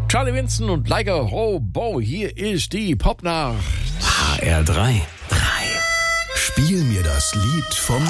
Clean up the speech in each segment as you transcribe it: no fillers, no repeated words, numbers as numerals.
Charlie Winston und Like a Hobo, hier ist die Popnacht. HR3. Spiel mir das Lied vom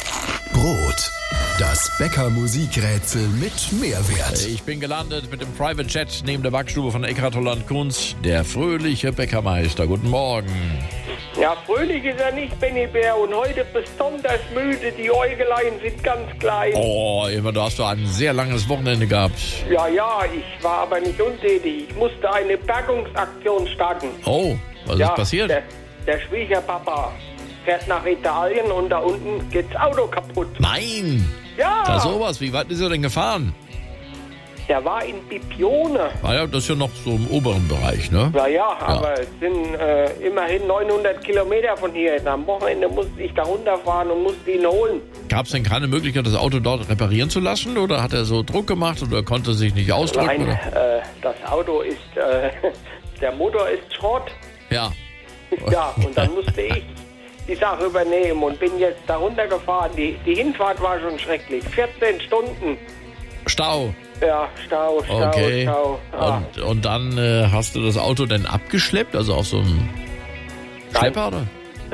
Brot. Das Bäcker-Musikrätsel mit Mehrwert. Ich bin gelandet mit dem Private Jet neben der Backstube von Eckhard Holland Kunz, der fröhliche Bäckermeister. Guten Morgen. Ja, fröhlich ist er nicht, Benny Bär, und heute besonders müde. Die Äugelein sind ganz klein. Oh, immer, du hast doch ein sehr langes Wochenende gehabt. Ja, ich war aber nicht untätig. Ich musste eine Bergungsaktion starten. Oh, was ist passiert? Der Schwiegerpapa fährt nach Italien und da unten geht das Auto kaputt. Nein! Ja! Da sowas, wie weit ist er denn gefahren? Der war in Bibione. Ah ja, das ist ja noch so im oberen Bereich, ne? Ja, aber es sind immerhin 900 Kilometer von hier. Am Wochenende musste ich da runterfahren und musste ihn holen. Gab es denn keine Möglichkeit, das Auto dort reparieren zu lassen? Oder hat er so Druck gemacht oder konnte sich nicht ausdrücken? Nein, das Auto ist, der Motor ist Schrott. Ja. Ja, und dann musste ich die Sache übernehmen und bin jetzt da runtergefahren. Die Hinfahrt war schon schrecklich. 14 Stunden. Stau. Ja, Stau. Okay. Ah. Und dann hast du das Auto denn abgeschleppt? Also auf so einem Schlepper, oder?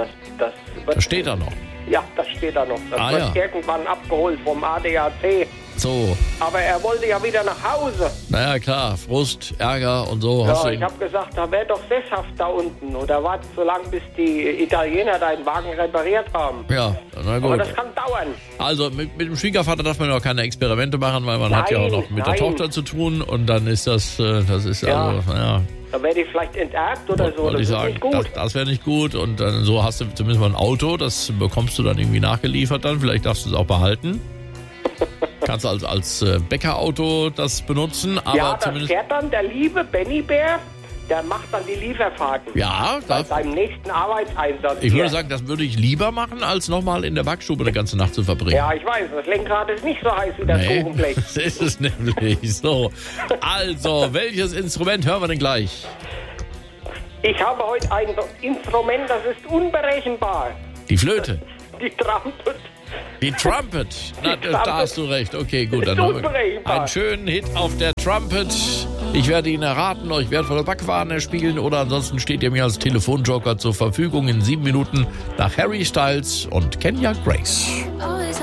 Das steht da noch. Ja, das steht da noch. Das wird irgendwann abgeholt vom ADAC. So. Aber er wollte ja wieder nach Hause. Naja, klar. Frust, Ärger und so. Ja, ich habe gesagt, da wäre doch sesshaft da unten. Oder wartet so lange, bis die Italiener deinen Wagen repariert haben. Ja, na gut. Aber das kann dauern. Also mit dem Schwiegervater darf man ja auch keine Experimente machen, weil man hat ja auch noch mit der Tochter zu tun. Und dann ist das ist also, naja. Da werde ich vielleicht enterbt oder so. Wollte ich ist sagen, nicht gut. das wäre nicht gut. Und dann so hast du zumindest mal ein Auto, das bekommst du dann irgendwie nachgeliefert dann. Vielleicht darfst du es auch behalten. Kannst du als Bäckerauto das benutzen. Aber ja, das zumindest fährt dann der liebe Benny Bär, der macht dann die Lieferfahrten. Ja, bei seinem nächsten Arbeitseinsatz. Ich würde sagen, das würde ich lieber machen, als nochmal in der Backstube eine ganze Nacht zu verbringen. Ja, ich weiß, das Lenkrad ist nicht so heiß wie das Kuchenblech. Das ist es nämlich. So, also, welches Instrument hören wir denn gleich? Ich habe heute ein Instrument, das ist unberechenbar. Die Flöte. Die Trumpet. Die Trumpet. Na, da hast du recht. Okay, gut. Dann haben wir einen schönen Hit auf der Trumpet. Ich werde ihn erraten, euch wertvolle Backwaren spielen oder ansonsten steht ihr mir als Telefonjoker zur Verfügung in 7 Minuten nach Harry Styles und Kenya Grace.